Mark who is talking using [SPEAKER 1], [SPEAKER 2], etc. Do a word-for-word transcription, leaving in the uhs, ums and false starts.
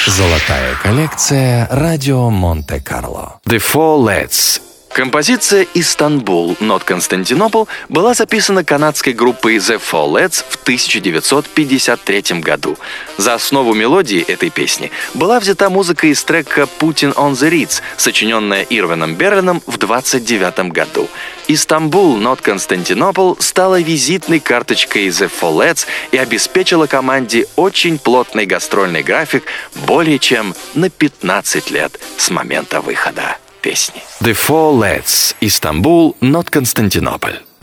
[SPEAKER 1] Золотая коллекция радио Монте-Карло.
[SPEAKER 2] The Four Lads. Композиция «Истанбул, not Константинополь» была записана канадской группой The Four Lads в тысяча девятьсот пятьдесят третьем году. За основу мелодии этой песни была взята музыка из трека «Putin on the Ritz», сочиненная Ирвином Берлином в двадцать девятом году. «Истанбул, not Константинополь» стала визитной карточкой The Four Lads и обеспечила команде очень плотный гастрольный график более чем на пятнадцать лет с момента выхода песни. The Four Lads. Истанбул, not Константинополь.